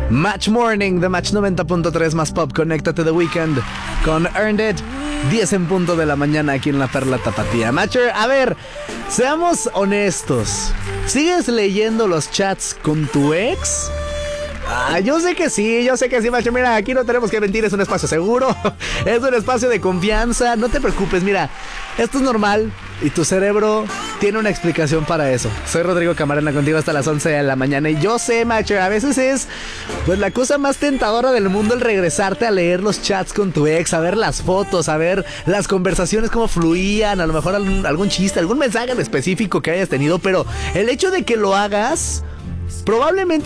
Match Morning de Match 90.3 más Pop. Conéctate The Weekend con Earned It. 10 en punto de la mañana aquí en La Perla Tapatía. Matcher, a ver, seamos honestos. ¿Sigues leyendo los chats con tu ex? Yo sé que sí, Matcher. Mira, aquí no tenemos que mentir, es un espacio seguro. Es un espacio de confianza. No te preocupes, mira, esto es normal y tu cerebro tiene una explicación para eso. Soy Rodrigo Camarena, contigo hasta las 11 de la mañana. Y yo sé, Matcher, a veces es pues la cosa más tentadora del mundo el regresarte a leer los chats con tu ex, a ver las fotos, a ver las conversaciones, cómo fluían, a lo mejor algún chiste, algún mensaje en específico que hayas tenido. Pero el hecho de que lo hagas probablemente